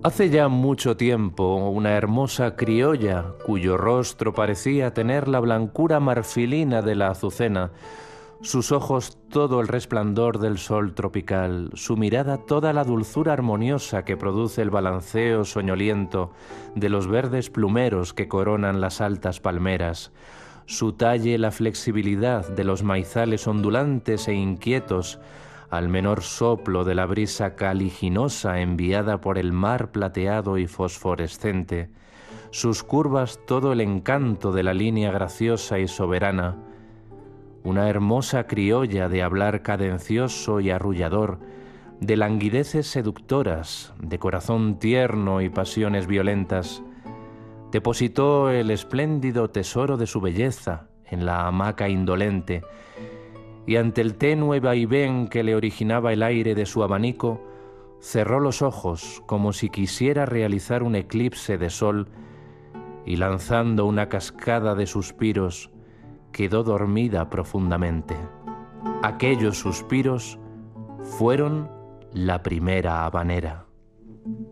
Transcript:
Hace ya mucho tiempo, una hermosa criolla, cuyo rostro parecía tener la blancura marfilina de la azucena, sus ojos todo el resplandor del sol tropical, su mirada toda la dulzura armoniosa que produce el balanceo soñoliento de los verdes plumeros que coronan las altas palmeras, su talle la flexibilidad de los maizales ondulantes e inquietos al menor soplo de la brisa caliginosa enviada por el mar plateado y fosforescente, sus curvas todo el encanto de la línea graciosa y soberana, una hermosa criolla de hablar cadencioso y arrullador, de languideces seductoras, de corazón tierno y pasiones violentas, depositó el espléndido tesoro de su belleza en la hamaca indolente, y ante el tenue vaivén que le originaba el aire de su abanico, cerró los ojos como si quisiera realizar un eclipse de sol, y lanzando una cascada de suspiros, quedó dormida profundamente. Aquellos suspiros fueron la primera habanera.